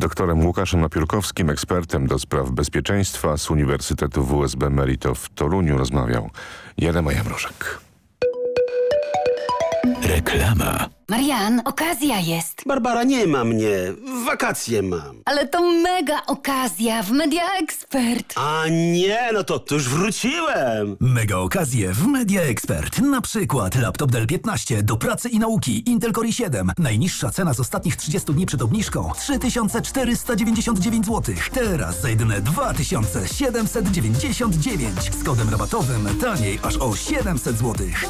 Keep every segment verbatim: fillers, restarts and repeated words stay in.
doktorem Łukaszem Napiórkowskim, ekspertem do spraw bezpieczeństwa z Uniwersytetu W S B Merito w Toruniu rozmawiał Jerema Mrożek. Reklama. Marian, okazja jest. Barbara, nie ma mnie. Wakacje mam. Ale to mega okazja w Media Expert. A nie, no to, to już wróciłem. Mega okazje w Media Expert. Na przykład laptop Dell piętnaście do pracy i nauki Intel Core i siedem. Najniższa cena z ostatnich trzydziestu dni przed obniżką trzy tysiące czterysta dziewięćdziesiąt dziewięć złotych. Teraz za jedyne dwa tysiące siedemset dziewięćdziesiąt dziewięć. Z kodem rabatowym taniej aż o siedemset złotych.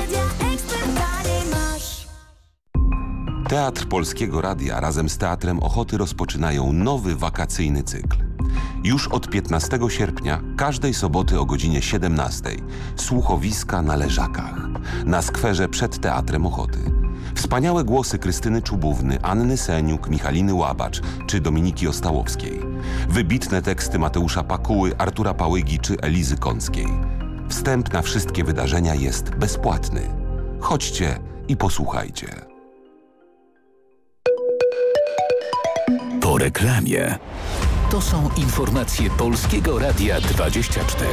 Teatr Polskiego Radia razem z Teatrem Ochoty rozpoczynają nowy wakacyjny cykl. Już od piętnastego sierpnia, każdej soboty o godzinie siedemnastej, słuchowiska na Leżakach, na skwerze przed Teatrem Ochoty. Wspaniałe głosy Krystyny Czubówny, Anny Seniuk, Michaliny Łabacz czy Dominiki Ostałowskiej. Wybitne teksty Mateusza Pakuły, Artura Pałygi czy Elizy Kąckiej. Wstęp na wszystkie wydarzenia jest bezpłatny. Chodźcie i posłuchajcie. Po reklamie. To są informacje Polskiego Radia dwadzieścia cztery.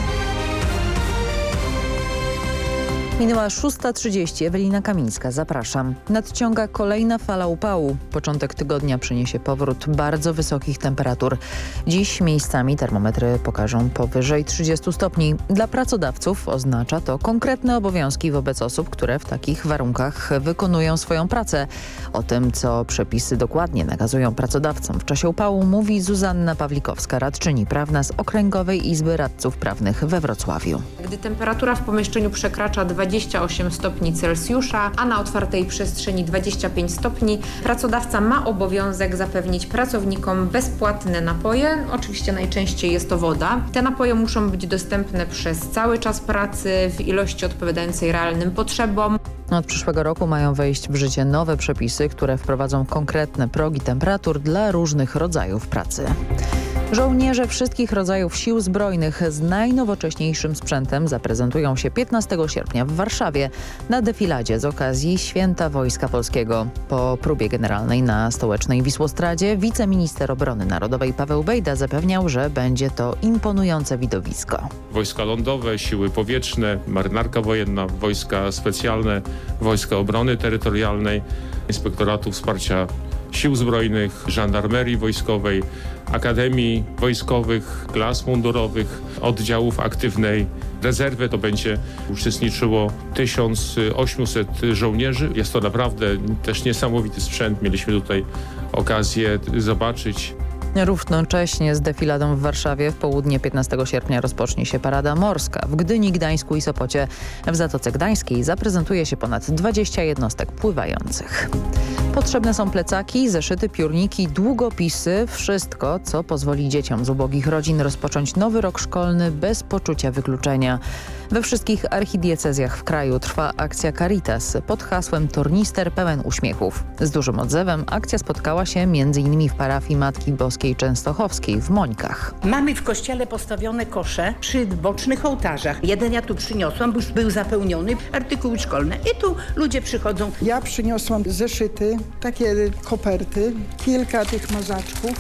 Minęła szósta trzydzieści. Ewelina Kamińska, zapraszam. Nadciąga kolejna fala upału. Początek tygodnia przyniesie powrót bardzo wysokich temperatur. Dziś miejscami termometry pokażą powyżej trzydziestu stopni. Dla pracodawców oznacza to konkretne obowiązki wobec osób, które w takich warunkach wykonują swoją pracę. O tym, co przepisy dokładnie nakazują pracodawcom w czasie upału, mówi Zuzanna Pawlikowska, radczyni prawna z Okręgowej Izby Radców Prawnych we Wrocławiu. Gdy temperatura w pomieszczeniu przekracza dwadzieścia osiem stopni Celsjusza, a na otwartej przestrzeni dwadzieścia pięć stopni, pracodawca ma obowiązek zapewnić pracownikom bezpłatne napoje. Oczywiście najczęściej jest to woda. Te napoje muszą być dostępne przez cały czas pracy w ilości odpowiadającej realnym potrzebom. Od przyszłego roku mają wejść w życie nowe przepisy, które wprowadzą konkretne progi temperatur dla różnych rodzajów pracy. Żołnierze wszystkich rodzajów sił zbrojnych z najnowocześniejszym sprzętem zaprezentują się piętnastego sierpnia w Warszawie na defiladzie z okazji Święta Wojska Polskiego. Po próbie generalnej na stołecznej Wisłostradzie wiceminister obrony narodowej Paweł Bejda zapewniał, że będzie to imponujące widowisko. Wojska lądowe, siły powietrzne, marynarka wojenna, wojska specjalne, wojska obrony terytorialnej, Inspektoratu Wsparcia Sił Zbrojnych, Żandarmerii Wojskowej, Akademii Wojskowych, klas mundurowych, oddziałów aktywnej rezerwy. To będzie uczestniczyło tysiąc osiemset żołnierzy. Jest to naprawdę też niesamowity sprzęt. Mieliśmy tutaj okazję zobaczyć. Równocześnie z defiladą w Warszawie w południe piętnastego sierpnia rozpocznie się parada morska. W Gdyni, Gdańsku i Sopocie. W Zatoce Gdańskiej zaprezentuje się ponad dwadzieścia jednostek pływających. Potrzebne są plecaki, zeszyty, piórniki, długopisy. Wszystko, co pozwoli dzieciom z ubogich rodzin rozpocząć nowy rok szkolny bez poczucia wykluczenia. We wszystkich archidiecezjach w kraju trwa akcja Caritas pod hasłem Tornister pełen uśmiechów. Z dużym odzewem akcja spotkała się między innymi w parafii Matki Boskiej Częstochowskiej w Mońkach. Mamy w kościele postawione kosze przy bocznych ołtarzach. Jeden ja tu przyniosłam, bo już był zapełniony, artykuły szkolne i tu ludzie przychodzą. Ja przyniosłam zeszyty, takie koperty, kilka tych mazaczków.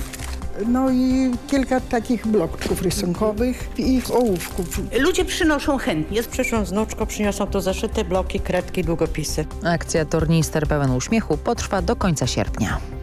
No i kilka takich bloczków rysunkowych i ołówków. Ludzie przynoszą chętnie. Przyszłą z wnuczką, przyniosą tu zeszyty, bloki, kredki, długopisy. Akcja Tornister pełen uśmiechu potrwa do końca sierpnia.